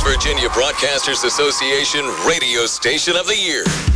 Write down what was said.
Virginia Broadcasters Association Radio Station of the Year.